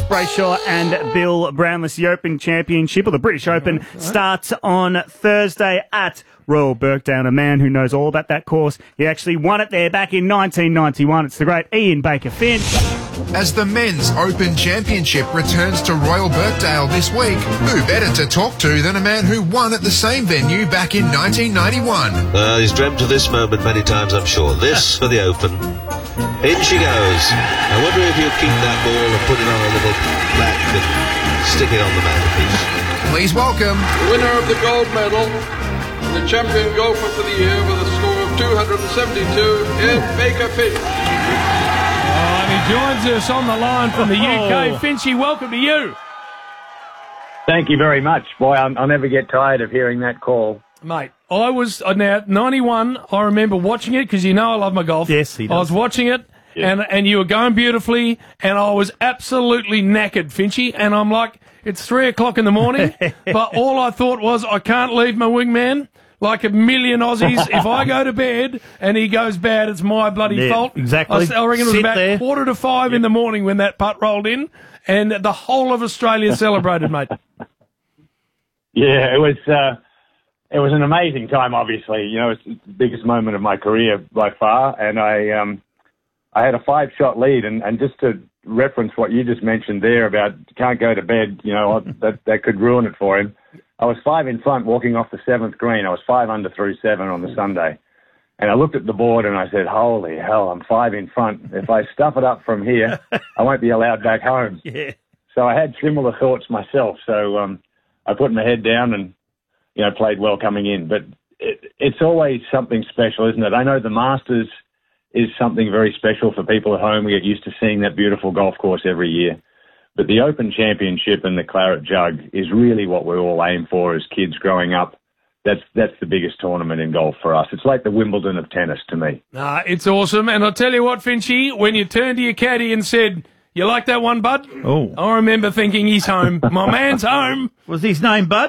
Brayshaw and Bill Brownless. The Open Championship, or the British Open, starts on Thursday at Royal Birkdale. A man who knows all about that course. He actually won it there back in 1991. It's the great Ian Baker Finch. As the Men's Open Championship returns to Royal Birkdale this week, who better to talk to than a man who won at the same venue back in 1991? He's dreamt of this moment many times, I'm sure. This for the Open. In she goes. I wonder if you'll keep that ball and put it on a little plaque and stick it on the mantelpiece. Please welcome the winner of the gold medal and the champion golfer for the year with a score of 272, Ian Baker Finch. And he joins us on the line from the UK. Finchy, welcome to you. Thank you very much. Boy, I'll never get tired of hearing that call. Mate, I was, now, 91, I remember watching it, because you know I love my golf. Yes, he does. I was watching it, and you were going beautifully, and I was absolutely knackered, Finchy, and I'm like, it's 3 o'clock in the morning, but all I thought was, I can't leave my wingman. Like a million Aussies, if I go to bed and he goes bad, it's my bloody fault. Exactly. I reckon it was about 4:45 in the morning when that putt rolled in, and the whole of Australia celebrated, mate. Yeah, it was an amazing time. Obviously, you know, it's the biggest moment of my career by far, and I had a 5-shot lead, and just to reference what you just mentioned there about can't go to bed, you know, that could ruin it for him. I was 5 in front walking off the 7th green. I was 5 under through 7 on the Sunday. And I looked at the board and I said, holy hell, I'm 5 in front. If I stuff it up from here, I won't be allowed back home. Yeah. So I had similar thoughts myself. So I put my head down and, you know, played well coming in. But it's always something special, isn't it? I know the Masters is something very special for people at home. We get used to seeing that beautiful golf course every year. But the Open Championship and the Claret Jug is really what we all aim for as kids growing up. That's the biggest tournament in golf for us. It's like the Wimbledon of tennis to me. It's awesome. And I'll tell you what, Finchy, when you turned to your caddy and said, you like that one, Bud? Oh. I remember thinking he's home. My man's home. Was his name Bud?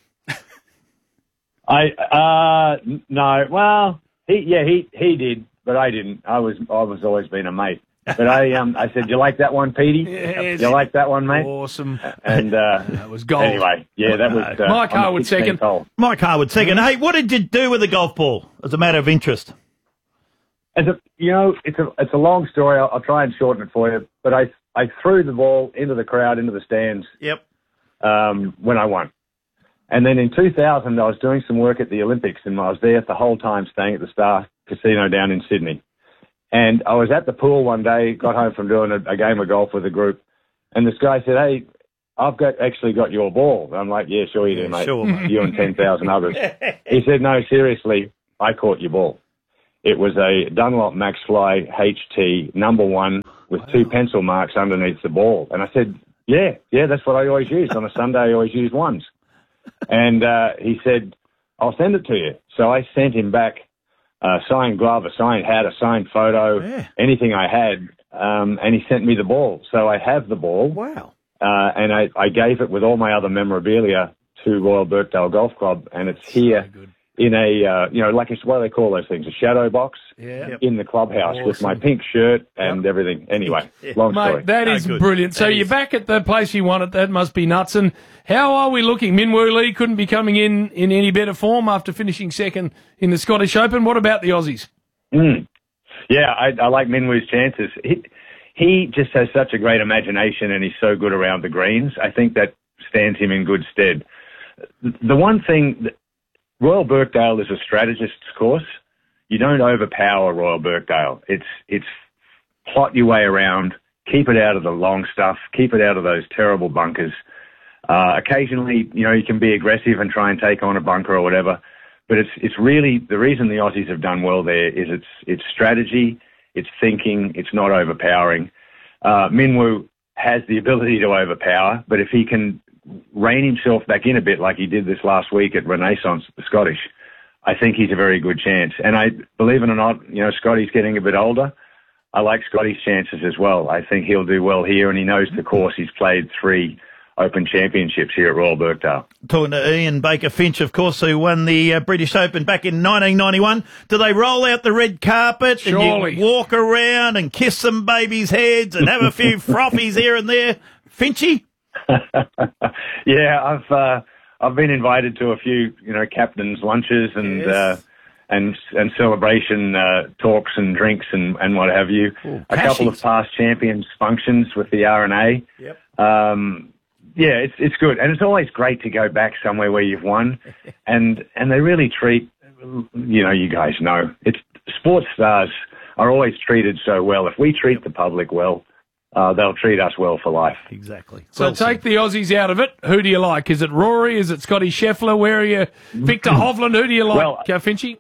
No. Well, he did, but I didn't. I was always been a mate. But I said, you like that one, Petey? Yes. You like that one, mate? Awesome. And that was gold. Anyway, yeah, that was Mike Harwood second. Mike Harwood second. Hey, what did you do with the golf ball as a matter of interest? It's a long story. I'll try and shorten it for you. But I threw the ball into the crowd, into the stands. Yep. When I won. And then in 2000, I was doing some work at the Olympics, and I was there the whole time staying at the Star Casino down in Sydney. And I was at the pool one day, got home from doing a game of golf with a group, and this guy said, hey, I've actually got your ball. And I'm like, yeah, sure you do, mate. Sure, mate. You and 10,000 others. He said, no, seriously, I caught your ball. It was a Dunlop Maxfly HT #1 with 2 pencil marks underneath the ball. And I said, yeah, that's what I always use. On a Sunday, I always use ones. And he said, I'll send it to you. So I sent him back a signed glove, a signed hat, a signed photo, anything I had, and he sent me the ball. So I have the ball. Wow. And I gave it with all my other memorabilia to Royal Birkdale Golf Club, and it's here in a, like what do they call those things, a shadow box in the clubhouse with my pink shirt and everything. Anyway, long story. Mate, that is brilliant. So you're back at the place you wanted. That must be nuts. And how are we looking? Min Woo Lee couldn't be coming in any better form after finishing second in the Scottish Open. What about the Aussies? Yeah, I like Min Woo's chances. He just has such a great imagination, and he's so good around the greens. I think that stands him in good stead. The one thing, Royal Birkdale is a strategist's course. You don't overpower Royal Birkdale. It's plot your way around, keep it out of the long stuff, keep it out of those terrible bunkers. Occasionally, you can be aggressive and try and take on a bunker or whatever, but it's really the reason the Aussies have done well there is it's strategy, it's thinking, it's not overpowering. Min Woo has the ability to overpower, but if he can rein himself back in a bit like he did this last week at Renaissance, the Scottish, I think he's a very good chance. And believe it or not, Scotty's getting a bit older. I like Scotty's chances as well. I think he'll do well here, and he knows the course. He's played 3 Open Championships here at Royal Birkdale. Talking to Ian Baker Finch, of course, who won the British Open back in 1991. Do they roll out the red carpet and you walk around and kiss some babies' heads and have a few frothies here and there? Finchy? Yeah, I've been invited to a few, captains' lunches and Yes. and celebration talks and drinks and what have you. Ooh, a couple of cashies. past champions functions with the RNA. Yep. Yeah, it's good, and it's always great to go back somewhere where you've won, and they really treat, you guys know, it's sports stars are always treated so well. If we treat the public well, they'll treat us well for life. Exactly. So Well take said. the Aussies out of it. Who do you like? Is it Rory? Is it Scotty Scheffler? Where are you? Victor Hovland? Who do you like, Well, Finchy?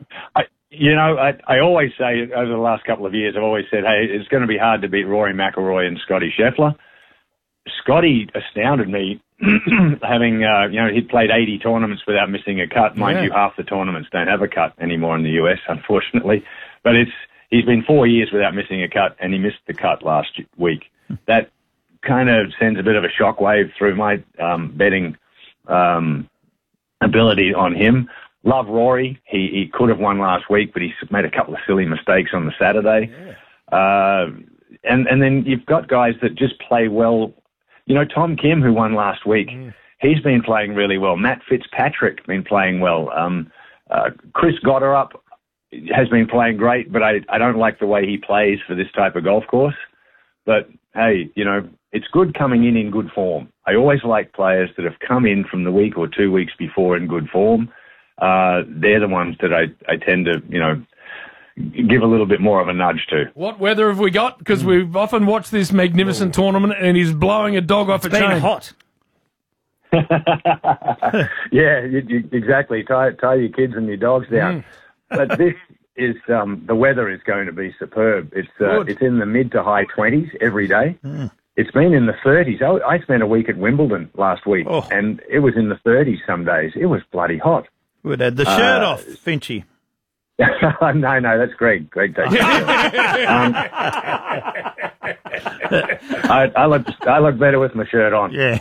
I always say over the last couple of years, I've always said, hey, it's going to be hard to beat Rory McIlroy and Scotty Scheffler. Scotty astounded me, having, he'd played 80 tournaments without missing a cut. Mind you, half the tournaments don't have a cut anymore in the US, unfortunately. But he's been 4 years without missing a cut, and he missed the cut last week. That kind of sends a bit of a shockwave through my betting ability on him. Love Rory. He could have won last week, but he made a couple of silly mistakes on the Saturday. Yeah. And then you've got guys that just play well. Tom Kim, who won last week, he's been playing really well. Matt Fitzpatrick been playing well. Chris Gotterup has been playing great, but I don't like the way he plays for this type of golf course. But, hey, it's good coming in good form. I always like players that have come in from the week or 2 weeks before in good form. They're the ones that I tend to, give a little bit more of a nudge to. What weather have we got? Because we've often watched this magnificent tournament and he's blowing a dog off a It's been chain. hot. Yeah, exactly. Tie your kids and your dogs down. But this is the weather is going to be superb. It's in the mid to high 20s every day. It's been in the 30s. I spent a week at Wimbledon last week, and it was in the 30s some days. It was bloody hot. We'd had the shirt off, Finchy. No, that's Greg. Greg takes it. I look better with my shirt on. Yeah.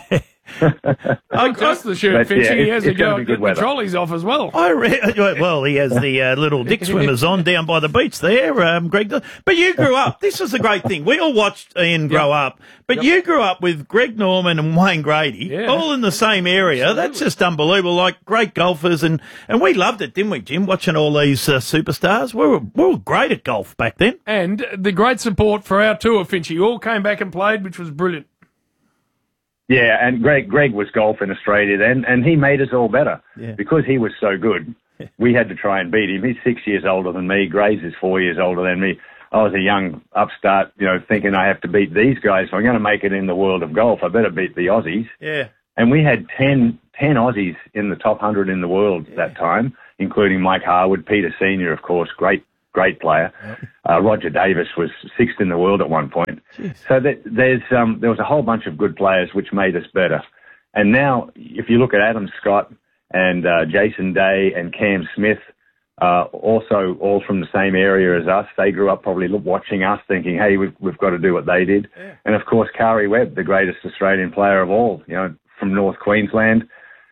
Just the shirt, But, Finchy. yeah, He has to it's gonna go be and good get the weather. trolleys off as well. Well, he has the little dick swimmers on down by the beach there, Greg. But you grew up. This was the great thing. We all watched Ian grow up, but you grew up with Greg Norman and Wayne Grady, all in the same area. Absolutely. That's just unbelievable. Like great golfers, and we loved it, didn't we, Jim? Watching all these superstars. We were great at golf back then. And the great support for our tour, Finchy. All came back and played, which was brilliant. Yeah, and Greg was golf in Australia then, and he made us all better. Yeah. Because he was so good, we had to try and beat him. He's 6 years older than me. Graves is 4 years older than me. I was a young upstart, thinking I have to beat these guys. So I'm going to make it in the world of golf. I better beat the Aussies. Yeah. And we had 10 Aussies in the top 100 in the world at that time, including Mike Harwood, Peter Senior, of course, great player. Roger Davis was sixth in the world at one point. Jeez. So there was a whole bunch of good players which made us better. And now, if you look at Adam Scott and Jason Day and Cam Smith, also all from the same area as us, they grew up probably watching us thinking, hey, we've got to do what they did. Yeah. And, of course, Kari Webb, the greatest Australian player of all, from North Queensland,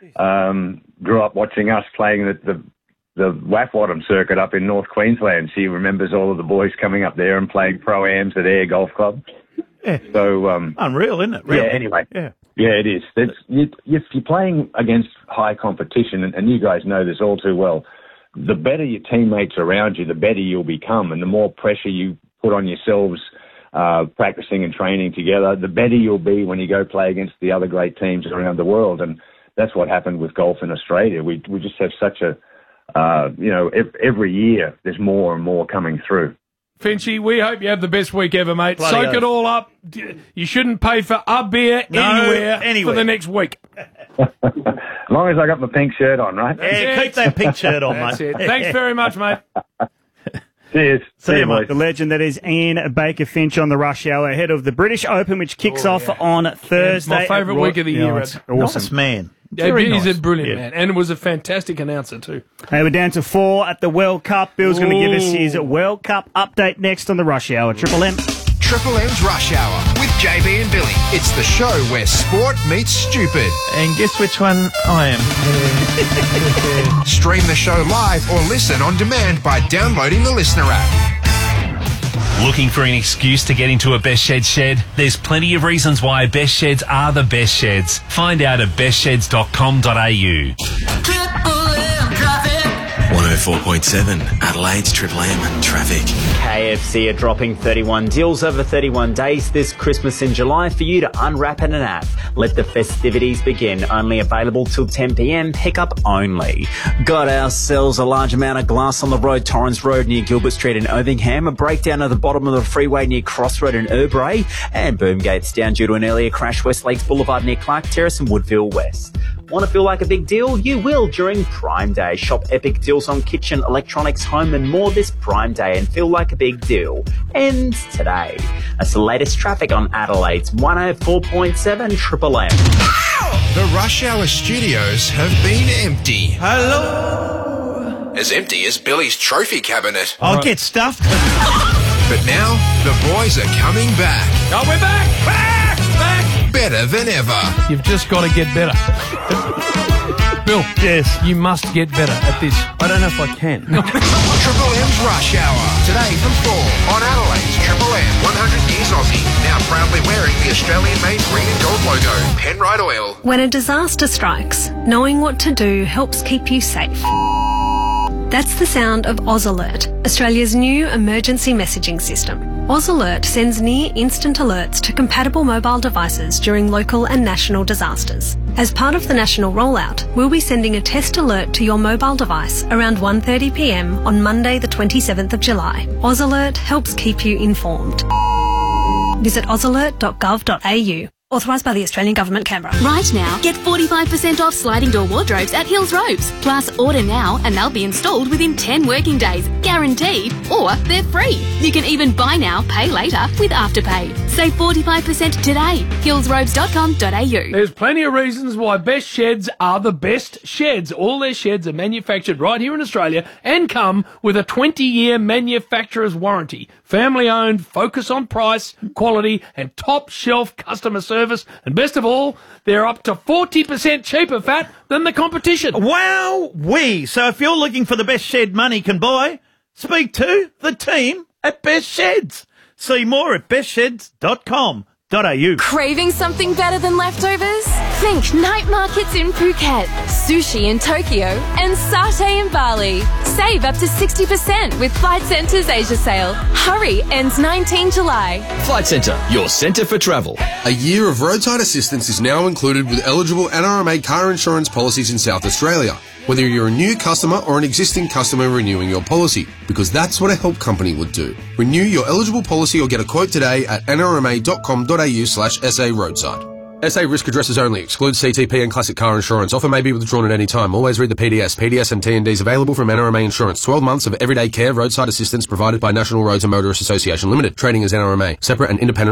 grew up watching us playing the Waffwadam circuit up in North Queensland. She remembers all of the boys coming up there and playing pro-ams at Ayr Golf Club. Yeah. So unreal, isn't it? Really? Yeah. Anyway. Yeah. Yeah, it is. If you're playing against high competition, and you guys know this all too well, the better your teammates around you, the better you'll become, and the more pressure you put on yourselves, practicing and training together, the better you'll be when you go play against the other great teams around the world. And that's what happened with golf in Australia. We just have such a every year there's more and more coming through. Finchy, we hope you have the best week ever, mate. Bloody Soak oath. it all up. You shouldn't pay for a beer anywhere for the next week. As long as I got my pink shirt on, right? Yeah, keep that pink shirt on, That's mate. it. Thanks very much, mate. Cheers. See you, boys. The legend that is Ian Baker Finch on the rush hour ahead of the British Open, which kicks off on Thursday. My favourite week of the year. It's Ed. awesome. Nice man. Yeah, Very he's nice. a brilliant Yeah. man, and was a fantastic announcer too. Hey, we're down to 4 at the World Cup. Bill's going to give us his World Cup update next on the rush hour. Triple M. Triple M's Rush Hour with JB and Billy. It's the show where sport meets stupid. And guess which one I am? Stream the show live or listen on demand by downloading the Listener app. Looking for an excuse to get into a Best Sheds shed? There's plenty of reasons why Best Sheds are the best sheds. Find out at bestsheds.com.au. 104.7 Adelaide's Triple M traffic. KFC are dropping 31 deals over 31 days this Christmas in July for you to unwrap in an app. Let the festivities begin. Only available till 10 p.m. Pickup only. Got ourselves a large amount of glass on the road. Torrens Road near Gilbert Street in Irvingham. A breakdown at the bottom of the freeway near Crossroad in Urbray. And boom gates down due to an earlier crash West Lakes Boulevard near Clark Terrace and Woodville West. Want to feel like a big deal? You will during Prime Day. Shop epic deals on kitchen, electronics, home and more this Prime Day and feel like a big deal. Ends today. That's the latest traffic on Adelaide's 104.7 Triple M. The Rush Hour studios have been empty. Hello. As empty as Billy's trophy cabinet. I'll get stuffed. But now, the boys are coming back. Oh, we're back! Back! Better than ever. You've just got to get better. Bill. Yes. You must get better at this. I don't know if I can. Triple M's Rush Hour. Today from 4 on Adelaide's Triple M. 100 years Aussie. Now proudly wearing the Australian-made green and gold logo. Penrite Oil. When a disaster strikes, knowing what to do helps keep you safe. That's the sound of Oz Alert, Australia's new emergency messaging system. Oz Alert sends near-instant alerts to compatible mobile devices during local and national disasters. As part of the national rollout, we'll be sending a test alert to your mobile device around 1:30 p.m. on Monday the 27th of July. Oz Alert helps keep you informed. Visit ozalert.gov.au. Authorised by the Australian Government, Canberra. Right now, get 45% off sliding door wardrobes at Hills Robes. Plus, order now and they'll be installed within 10 working days, guaranteed, or they're free. You can even buy now, pay later with Afterpay. Save 45% today. hillsrobes.com.au. There's plenty of reasons why Best Sheds are the best sheds. All their sheds are manufactured right here in Australia and come with a 20-year manufacturer's warranty. Family owned, focus on price, quality, and top shelf customer service. And best of all, they're up to 40% cheaper fat than the competition. Wow-wee. So if you're looking for the best shed money can buy, speak to the team at Best Sheds. See more at bestsheds.com.au. Craving something better than leftovers? Think night markets in Phuket, sushi in Tokyo, and satay in Bali. Save up to 60% with Flight Centre's Asia sale. Hurry, ends 19 July. Flight Centre, your centre for travel. A year of roadside assistance is now included with eligible NRMA car insurance policies in South Australia, whether you're a new customer or an existing customer renewing your policy, because that's what a help company would do. Renew your eligible policy or get a quote today at nrma.com.au/SA roadside. SA risk addresses only. Excludes CTP and classic car insurance. Offer may be withdrawn at any time. Always read the PDS. PDS and T&Ds available from NRMA Insurance. 12 months of everyday care roadside assistance provided by National Roads and Motorists Association Limited. Trading as NRMA. Separate and independent